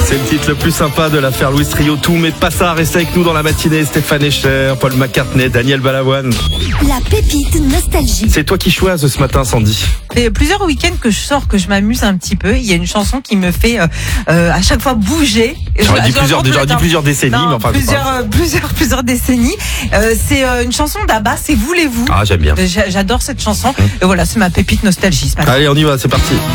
C'est le titre le plus sympa de l'affaire Louis Trio. Tout, mais pas ça. Restez avec nous dans la matinée. Stéphane Echer, Paul McCartney, Daniel Balavoine. La pépite nostalgie. C'est toi qui choisis ce matin, Sandy. Il y a plusieurs week-ends que je sors, que je m'amuse un petit peu. Il y a une chanson qui me fait à chaque fois bouger. J'aurais dit plusieurs décennies, non, mais enfin plusieurs décennies. C'est une chanson d'Abba, c'est Voulez-vous. Ah, j'aime bien. J'adore cette chanson. Et voilà, c'est ma pépite nostalgie ce matin. Allez, on y va, c'est parti.